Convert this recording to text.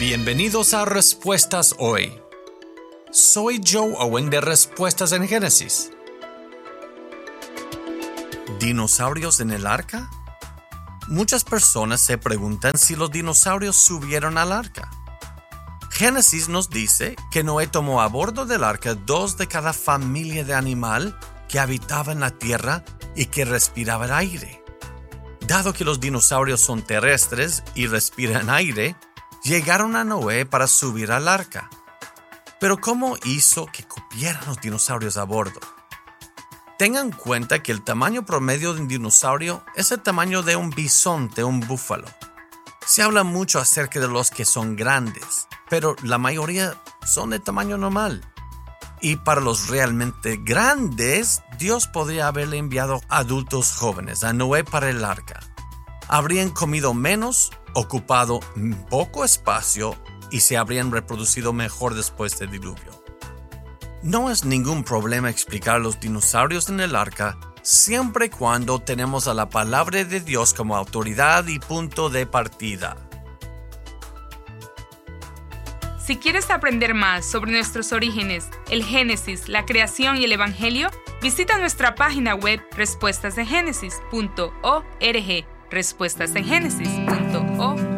Bienvenidos a Respuestas Hoy. Soy Joe Owen de Respuestas en Génesis. ¿Dinosaurios en el arca? Muchas personas se preguntan si los dinosaurios subieron al arca. Génesis nos dice que Noé tomó a bordo del arca 2 de cada familia de animal que habitaba en la tierra y que respiraba el aire. Dado que los dinosaurios son terrestres y respiran aire, llegaron a Noé para subir al arca. Pero ¿cómo hizo que cupieran los dinosaurios a bordo? Tengan en cuenta que el tamaño promedio de un dinosaurio es el tamaño de un bisonte o un búfalo. Se habla mucho acerca de los que son grandes, pero la mayoría son de tamaño normal. Y para los realmente grandes, Dios podría haberle enviado adultos jóvenes a Noé para el arca. Habrían comido menos, ocupado poco espacio y se habrían reproducido mejor después del diluvio. No es ningún problema explicar los dinosaurios en el arca siempre y cuando tenemos a la palabra de Dios como autoridad y punto de partida. Si quieres aprender más sobre nuestros orígenes, el Génesis, la creación y el Evangelio, visita nuestra página web respuestasengenesis.org. respuestasengenesis.org